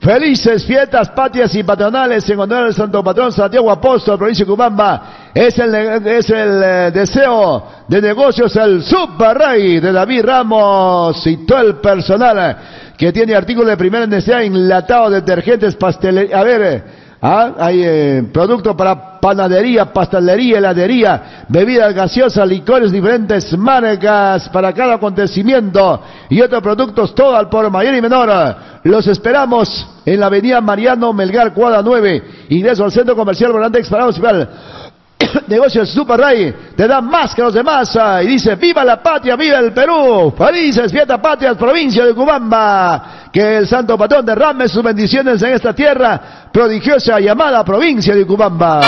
Felices fiestas patrias y patronales en honor al Santo Patrón Santiago Apóstol, provincia de Cubamba. Es el deseo de negocios el Super Rey de David Ramos y todo el personal que tiene artículos de primera necesidad, enlatados, detergentes, pastelería. A ver, hay productos para panadería, pastelería, heladería, bebidas gaseosas, licores, diferentes marcas para cada acontecimiento y otros productos, todo al por mayor y menor. Los esperamos en la avenida Mariano Melgar, cuadra 9, ingreso al centro comercial Volantex Parado Municipal. Negocios Super Rey te da más que los demás y dice: viva la patria, viva el Perú, felices fiestas patrias, provincia de Cubamba, que el Santo Patrón derrame sus bendiciones en esta tierra prodigiosa llamada provincia de Cubamba.